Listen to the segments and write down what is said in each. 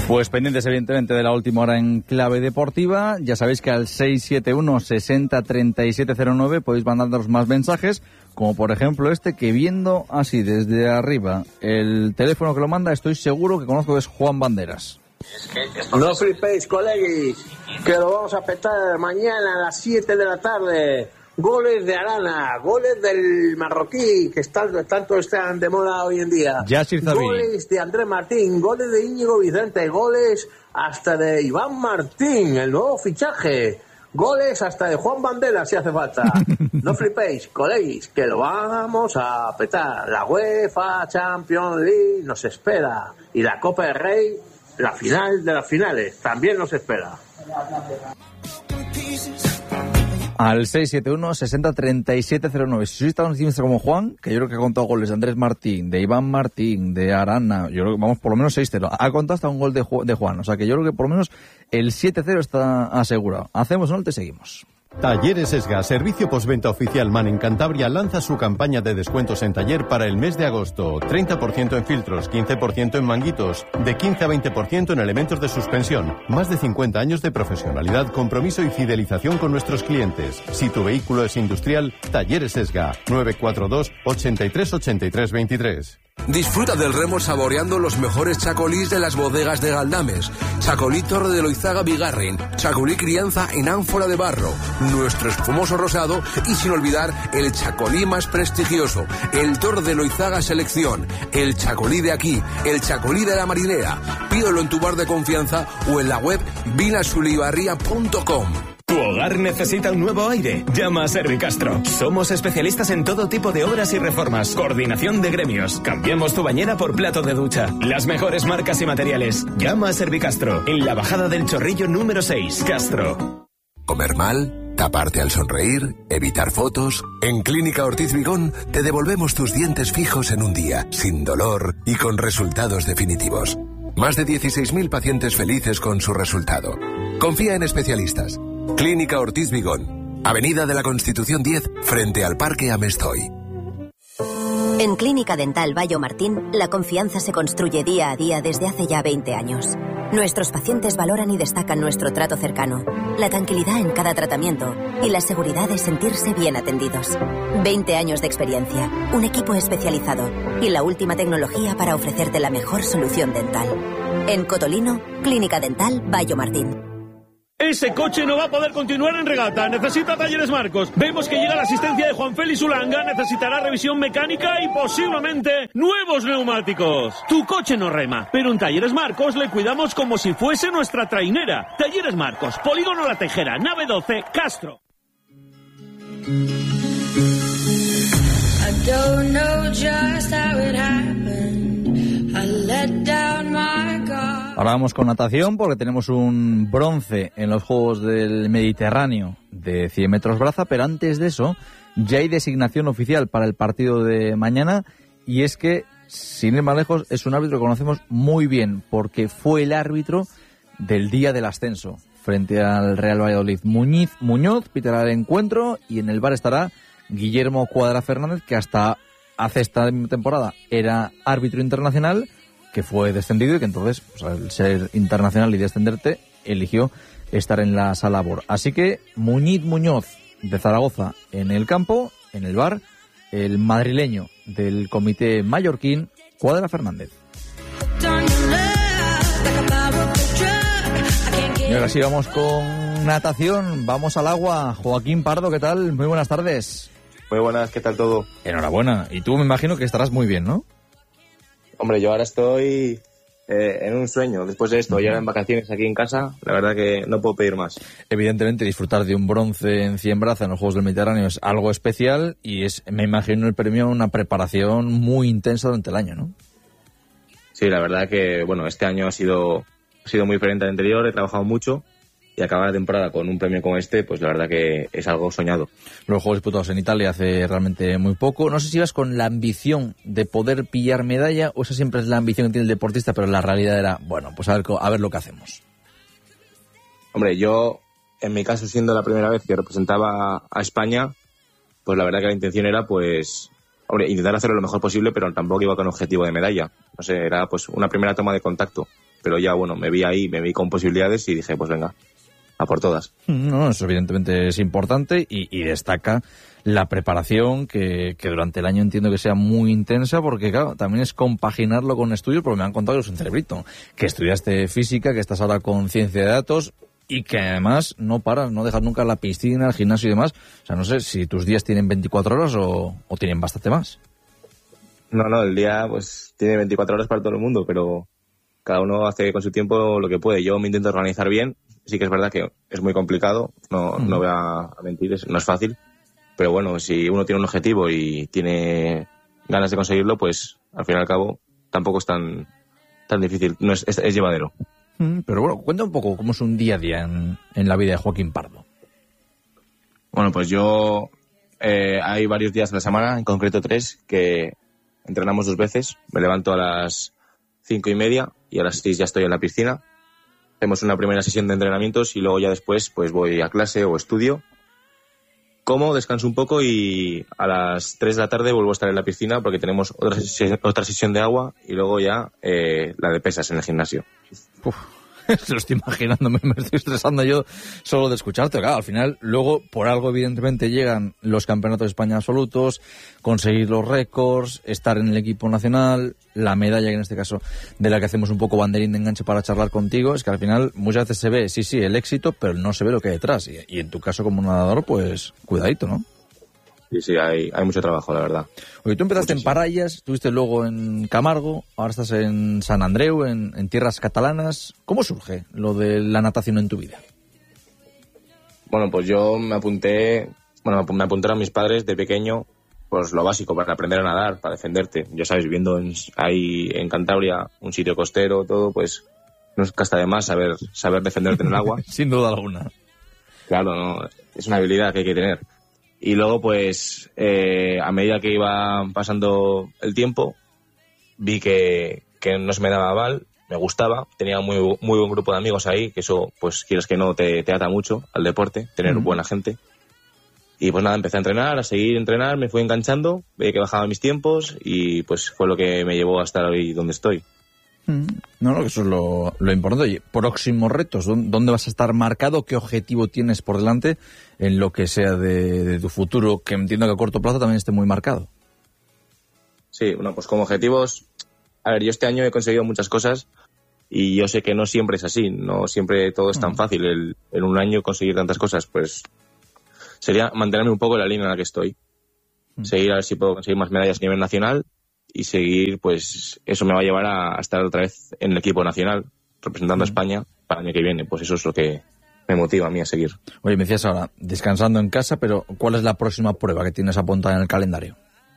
Pues pendientes evidentemente de la última hora en clave deportiva. Ya sabéis que al 671 60 3709 podéis mandarnos más mensajes, como por ejemplo este, que viendo así desde arriba el teléfono que lo manda, estoy seguro que conozco, que es Juan Banderas. No flipéis, colegis, que lo vamos a petar mañana a las 7 de la tarde. Goles de Arana, goles del marroquí, que tanto están de moda hoy en día. Goles de Andrés Martín, goles de Íñigo Vicente, goles hasta de Iván Martín, el nuevo fichaje. Goles hasta de Juan Banderas si hace falta. No flipéis, colegis, que lo vamos a petar. La UEFA Champions League nos espera. Y la Copa del Rey, la final de las finales, también nos espera. Al 671 60 3709. Si sois tan optimistas como Juan, que yo creo que ha contado goles de Andrés Martín, de Iván Martín, de Arana, yo creo que vamos por lo menos 6-0. Ha contado hasta un gol de Juan, o sea que yo creo que por lo menos el 7-0 está asegurado. Hacemos un te seguimos. Talleres Esga, servicio postventa oficial MAN en Cantabria, lanza su campaña de descuentos en taller para el mes de agosto. 30% en filtros, 15% en manguitos, de 15 a 20% en elementos de suspensión. Más de 50 años de profesionalidad, compromiso y fidelización con nuestros clientes. Si tu vehículo es industrial, Talleres Esga, 942 83 83 23. Disfruta del remo saboreando los mejores chacolís de las bodegas de Galdames. Chacolí Torre de Loizaga Bigarren, chacolí crianza en ánfora de barro, nuestro espumoso rosado y sin olvidar el chacolí más prestigioso, el Torre de Loizaga Selección, el chacolí de aquí, el chacolí de la marinera. Pídelo en tu bar de confianza o en la web vinasulibarria.com. Tu hogar necesita un nuevo aire. Llama a Servicastro. Somos especialistas en todo tipo de obras y reformas. Coordinación de gremios. Cambiamos tu bañera por plato de ducha. Las mejores marcas y materiales. Llama a Servicastro. En la bajada del Chorrillo número 6. Castro. ¿Comer mal? ¿Taparte al sonreír? ¿Evitar fotos? En Clínica Ortiz Vigón te devolvemos tus dientes fijos en un día, sin dolor y con resultados definitivos. Más de 16.000 pacientes felices con su resultado. Confía en especialistas. Clínica Ortiz Vigón, Avenida de la Constitución 10, frente al Parque Amestoy. En Clínica Dental Bayo Martín, la confianza se construye día a día desde hace ya 20 años. Nuestros pacientes valoran y destacan nuestro trato cercano, la tranquilidad en cada tratamiento y la seguridad de sentirse bien atendidos. 20 años de experiencia, un equipo especializado y la última tecnología para ofrecerte la mejor solución dental. En Cotolino, Clínica Dental Bayo Martín. Ese coche no va a poder continuar en regata. Necesita Talleres Marcos. Vemos que llega la asistencia de Juan Félix Ulanga. Necesitará revisión mecánica y posiblemente nuevos neumáticos. Tu coche no rema, pero en Talleres Marcos le cuidamos como si fuese nuestra trainera. Talleres Marcos, Polígono La Tejera, nave 12, Castro. I don't know just how it happened. I let down my guard. Ahora vamos con natación porque tenemos un bronce en los Juegos del Mediterráneo de 100 metros braza, pero antes de eso ya hay designación oficial para el partido de mañana y es que, sin ir más lejos, es un árbitro que conocemos muy bien porque fue el árbitro del día del ascenso frente al Real Valladolid. Muñoz pitará el encuentro y en el VAR estará Guillermo Cuadra Fernández, que hasta hace esta temporada era árbitro internacional, que fue descendido y que entonces, pues, al ser internacional y descenderte, eligió estar en la sala BOR. Así que Muñoz de Zaragoza en el campo, en el VAR, el madrileño del comité mallorquín, Cuadra Fernández. Y ahora sí vamos con natación, vamos al agua. Joaquín Pardo, ¿qué tal? Muy buenas tardes. Muy buenas, ¿qué tal todo? Enhorabuena. Y tú me imagino que estarás muy bien, ¿no? Hombre, yo ahora estoy en un sueño. Después de esto, ya en vacaciones aquí en casa, la verdad que no puedo pedir más. Evidentemente, disfrutar de un bronce en 100 braza en los Juegos del Mediterráneo es algo especial y es, me imagino, el premio a una preparación muy intensa durante el año, ¿no? Sí, la verdad que, bueno, este año ha sido muy diferente al anterior, he trabajado mucho. Y acabar la temporada con un premio como este, pues la verdad que es algo soñado. Los Juegos disputados en Italia hace realmente muy poco. No sé si ibas con la ambición de poder pillar medalla o esa siempre es la ambición que tiene el deportista, pero la realidad era, bueno, pues a ver lo que hacemos. Hombre, yo, en mi caso, siendo la primera vez que representaba a España, pues la verdad que la intención era, pues, hombre, intentar hacerlo lo mejor posible, pero tampoco iba con objetivo de medalla. No sé, era pues una primera toma de contacto. pero ya, bueno, me vi con posibilidades y dije, pues venga, a por todas. No, eso evidentemente es importante y destaca la preparación que durante el año entiendo que sea muy intensa, porque claro, también es compaginarlo con estudios, porque me han contado que es un cerebrito, que estudiaste física, que estás ahora con ciencia de datos y que además no paras, no dejas nunca la piscina, el gimnasio y demás. O sea, no sé si tus días tienen 24 horas o tienen bastante más. No, el día pues tiene 24 horas para todo el mundo, pero cada uno hace con su tiempo lo que puede. Yo me intento organizar bien. Sí que es verdad que es muy complicado, no voy a mentir, no es fácil. Pero bueno, si uno tiene un objetivo y tiene ganas de conseguirlo, pues al fin y al cabo tampoco es tan difícil, no es llevadero. Pero bueno, cuenta un poco cómo es un día a día en la vida de Joaquín Pardo. Bueno, pues yo hay varios días de la semana, en concreto 3, que entrenamos 2 veces. Me levanto a las 5:30 y a las 6 ya estoy en la piscina. Hacemos una primera sesión de entrenamientos y luego ya después pues voy a clase o estudio. Como, descanso un poco y a las 3 de la tarde vuelvo a estar en la piscina porque tenemos otra sesión de agua y luego ya la de pesas en el gimnasio. Se lo estoy imaginando, me estoy estresando yo solo de escucharte. Claro, al final, luego, por algo, evidentemente, llegan los campeonatos de España absolutos, conseguir los récords, estar en el equipo nacional, la medalla, que en este caso, de la que hacemos un poco banderín de enganche para charlar contigo, es que al final muchas veces se ve, sí, el éxito, pero no se ve lo que hay detrás. Y en tu caso, como nadador, pues, cuidadito, ¿no? Sí, hay mucho trabajo, la verdad. Oye, tú empezaste en Parayas, estuviste luego en Camargo, ahora estás en Sant Andreu, en tierras catalanas. ¿Cómo surge lo de la natación en tu vida? Bueno, pues yo me apuntaron mis padres de pequeño, pues lo básico, para aprender a nadar, para defenderte. Ya sabes, viviendo ahí en Cantabria, un sitio costero, todo, pues no es hasta de más saber defenderte en el agua. Sin duda alguna. Claro, no, es una habilidad que hay que tener. Y luego, pues, a medida que iba pasando el tiempo, vi que no se me daba mal, me gustaba, tenía muy buen grupo de amigos ahí, que eso, pues, quieres que no, te ata mucho al deporte, tener buena gente. Y pues nada, empecé a entrenar, a seguir entrenar, me fui enganchando, veía que bajaba mis tiempos y pues fue lo que me llevó a estar hoy donde estoy. No, eso es lo importante. Oye, próximos retos, ¿dónde vas a estar marcado? ¿Qué objetivo tienes por delante en lo que sea de tu futuro, que entiendo que a corto plazo también esté muy marcado? Sí, bueno, pues como objetivos, a ver, yo este año he conseguido muchas cosas y yo sé que no siempre es así, no siempre todo es tan fácil. En un año conseguir tantas cosas, pues sería mantenerme un poco en la línea en la que estoy. Seguir a ver si puedo conseguir más medallas a nivel nacional y seguir, pues eso me va a llevar a estar otra vez en el equipo nacional, representando a España para el año que viene. Pues eso es lo que me motiva a mí a seguir. Oye, me decías ahora, descansando en casa, pero ¿cuál es la próxima prueba que tienes apuntada en el calendario?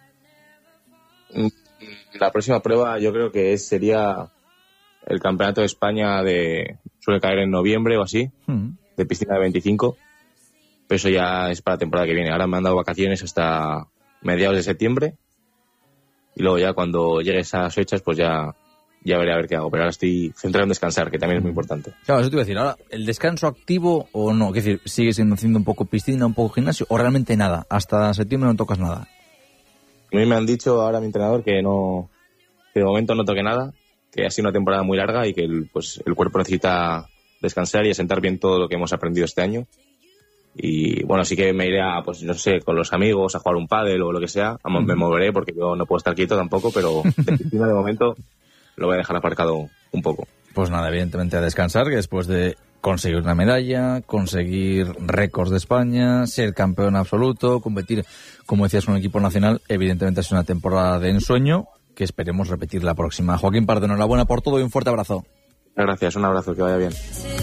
La próxima prueba yo creo que sería el Campeonato de España suele caer en noviembre o así, de piscina de 25, pero eso ya es para la temporada que viene. Ahora me han dado vacaciones hasta mediados de septiembre y luego ya cuando llegue esas fechas pues ya veré a ver qué hago, pero ahora estoy centrado en descansar, que también es muy importante. Claro, eso te iba a decir, ahora, ¿el descanso activo o no? Es decir, ¿sigues haciendo un poco piscina, un poco gimnasio o realmente nada? Hasta septiembre no tocas nada. A mí me han dicho ahora mi entrenador que de momento no toque nada, que ha sido una temporada muy larga y que el cuerpo necesita descansar y asentar bien todo lo que hemos aprendido este año. Y bueno, sí que me iré a, pues no sé, con los amigos a jugar un pádel o lo que sea. Me moveré porque yo no puedo estar quieto tampoco, pero de piscina de momento lo voy a dejar aparcado un poco. Pues nada, evidentemente a descansar, que después de conseguir una medalla, conseguir récords de España, ser campeón absoluto, competir, como decías, con un equipo nacional, evidentemente es una temporada de ensueño que esperemos repetir la próxima. Joaquín Pardo, enhorabuena por todo y un fuerte abrazo. Gracias, un abrazo, que vaya bien.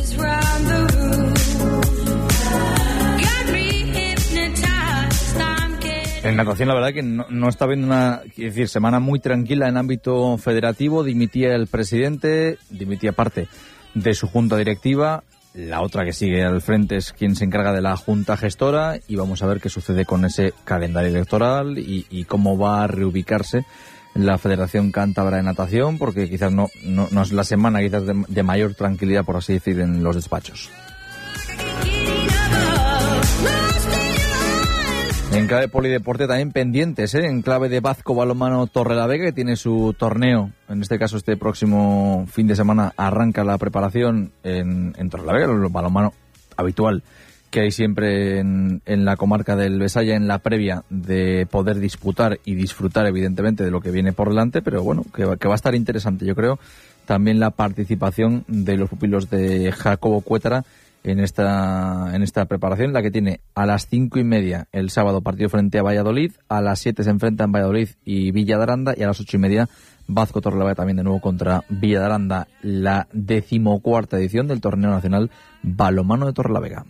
En natación, la verdad que no está habiendo una semana muy tranquila en ámbito federativo. Dimitía el presidente, dimitía parte de su junta directiva. La otra que sigue al frente es quien se encarga de la junta gestora y vamos a ver qué sucede con ese calendario electoral y cómo va a reubicarse la Federación Cántabra de Natación, porque quizás no es la semana quizás de mayor tranquilidad, por así decir, en los despachos. En clave polideporte también pendientes, en clave de Bazco Balonmano Torrelavega, que tiene su torneo. En este caso, este próximo fin de semana arranca la preparación en Torrelavega, el balonmano habitual que hay siempre en la comarca del Besaya, en la previa de poder disputar y disfrutar, evidentemente, de lo que viene por delante, pero bueno, que va a estar interesante, yo creo, también la participación de los pupilos de Jacobo Cuétara en esta preparación, la que tiene a las 5:30 el sábado partido frente a Valladolid, a las 7 se enfrentan Valladolid y Villa de Aranda, y a las 8:30 Bazco Torrelavega también de nuevo contra Villa de Aranda, la 14ª edición del Torneo Nacional Balonmano de Torrelavega.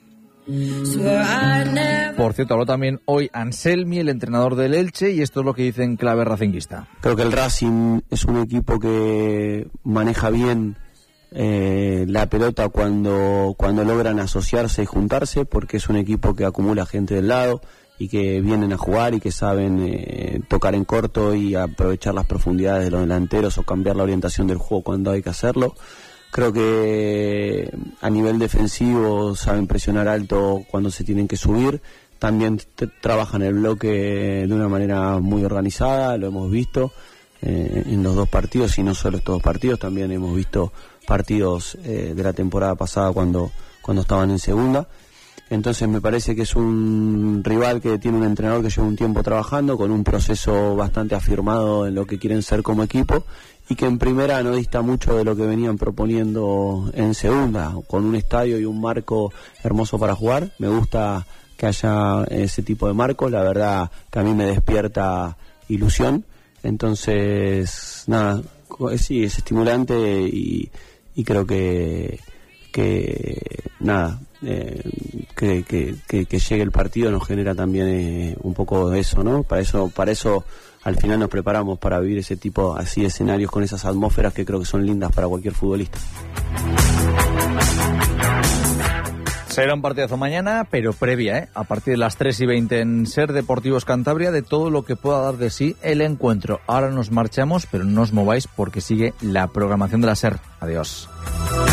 Por cierto, habló también hoy Anselmi, el entrenador del Elche, y esto es lo que dice en clave racinguista. Creo que el Racing es un equipo que maneja bien la pelota cuando logran asociarse y juntarse, porque es un equipo que acumula gente del lado y que vienen a jugar y que saben tocar en corto y aprovechar las profundidades de los delanteros o cambiar la orientación del juego cuando hay que hacerlo. Creo que a nivel defensivo saben presionar alto cuando se tienen que subir. También trabajan el bloque de una manera muy organizada, lo hemos visto en los dos partidos, y no solo estos dos partidos, también hemos visto partidos de la temporada pasada cuando estaban en segunda. Entonces me parece que es un rival que tiene un entrenador que lleva un tiempo trabajando, con un proceso bastante afirmado en lo que quieren ser como equipo, y que en primera no dista mucho de lo que venían proponiendo en segunda, con un estadio y un marco hermoso para jugar. Me gusta que haya ese tipo de marcos, la verdad que a mí me despierta ilusión. Entonces, nada, sí, es estimulante y creo que nada, que llegue el partido nos genera también un poco de eso, ¿no? Para eso al final nos preparamos para vivir ese tipo así de escenarios con esas atmósferas que creo que son lindas para cualquier futbolista. Será un partidazo mañana, pero previa, a partir de las 3:20 en SER Deportivos Cantabria, de todo lo que pueda dar de sí el encuentro. Ahora nos marchamos, pero no os mováis porque sigue la programación de la SER. Adiós.